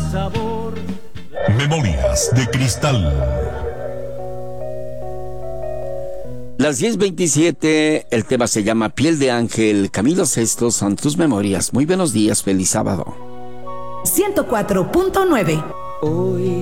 Memorias de Cristal. Las 10:27, el tema se llama Piel de Ángel. Camilo Sesto, son tus memorias. Muy buenos días, feliz sábado. 104.9. Hoy